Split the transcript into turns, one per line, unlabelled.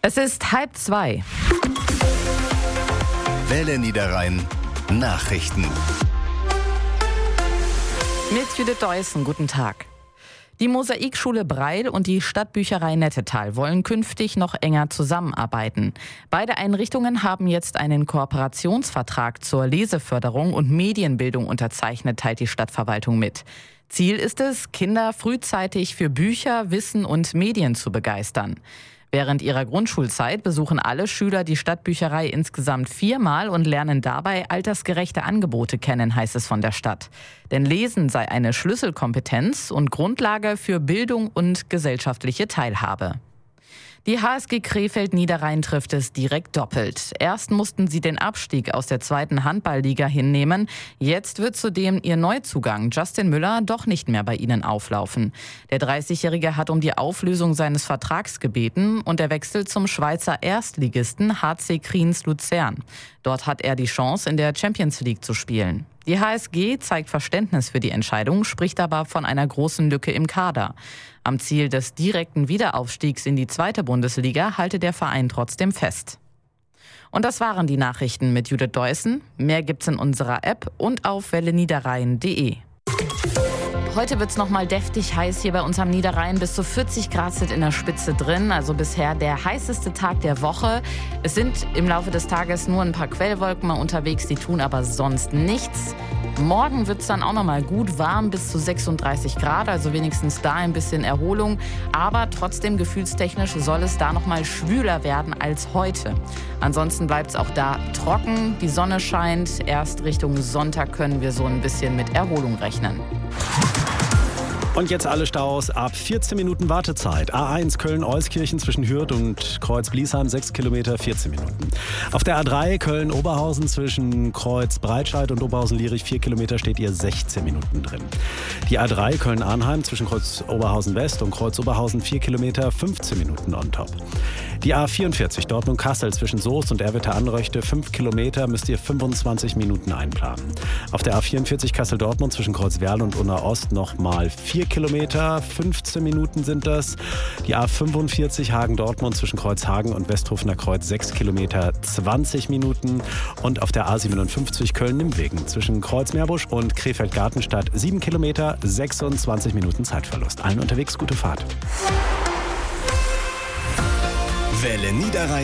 Es ist 1:30.
Welle Niederrhein Nachrichten.
Mit Judith Deussen, guten Tag. Die Mosaikschule Breil und die Stadtbücherei Nettetal wollen künftig noch enger zusammenarbeiten. Beide Einrichtungen haben jetzt einen Kooperationsvertrag zur Leseförderung und Medienbildung unterzeichnet, teilt die Stadtverwaltung mit. Ziel ist es, Kinder frühzeitig für Bücher, Wissen und Medien zu begeistern. Während ihrer Grundschulzeit besuchen alle Schüler die Stadtbücherei insgesamt 4-mal und lernen dabei altersgerechte Angebote kennen, heißt es von der Stadt. Denn Lesen sei eine Schlüsselkompetenz und Grundlage für Bildung und gesellschaftliche Teilhabe. Die HSG Krefeld-Niederrhein trifft es direkt doppelt. Erst mussten sie den Abstieg aus der 2. Handballliga hinnehmen. Jetzt wird zudem ihr Neuzugang Justin Müller doch nicht mehr bei ihnen auflaufen. Der 30-Jährige hat um die Auflösung seines Vertrags gebeten und er wechselt zum Schweizer Erstligisten HC Kriens Luzern. Dort hat er die Chance, in der Champions League zu spielen. Die HSG zeigt Verständnis für die Entscheidung, spricht aber von einer großen Lücke im Kader. Am Ziel des direkten Wiederaufstiegs in die 2. Bundesliga halte der Verein trotzdem fest. Und das waren die Nachrichten mit Judith Deussen. Mehr gibt's in unserer App und auf welleniederrhein.de. Heute wird's noch mal deftig heiß hier bei uns am Niederrhein. Bis zu 40 Grad sind in der Spitze drin, also bisher der heißeste Tag der Woche. Es sind im Laufe des Tages nur ein paar Quellwolken mal unterwegs, die tun aber sonst nichts. Morgen wird's dann auch noch mal gut warm, bis zu 36 Grad, also wenigstens da ein bisschen Erholung. Aber trotzdem gefühlstechnisch soll es da noch mal schwüler werden als heute. Ansonsten bleibt's auch da trocken, die Sonne scheint. Erst Richtung Sonntag können wir so ein bisschen mit Erholung rechnen.
Und jetzt alle Staus ab 14 Minuten Wartezeit. A1 Köln-Euskirchen zwischen Hürth und Kreuz-Bliesheim 6 Kilometer, 14 Minuten. Auf der A3 Köln-Oberhausen zwischen Kreuz-Breitscheid und Oberhausen-Lierich 4 Kilometer steht ihr 16 Minuten drin. Die A3 Köln-Arnheim zwischen Kreuz-Oberhausen-West und Kreuz-Oberhausen 4 Kilometer, 15 Minuten on top. Die A44 Dortmund-Kassel zwischen Soest und Erwitter-Anröchte 5 Kilometer müsst ihr 25 Minuten einplanen. Auf der A44 Kassel-Dortmund zwischen Kreuzwerl und Unna-Ost nochmal 4 Kilometer, 15 Minuten sind das. Die A45 Hagen-Dortmund zwischen Kreuzhagen und Westhofener Kreuz 6 Kilometer, 20 Minuten. Und auf der A57 Köln-Nimwegen zwischen Kreuz-Meerbusch und Krefeld-Gartenstadt 7 Kilometer, 26 Minuten Zeitverlust. Allen unterwegs gute Fahrt.
Welle Niederrhein.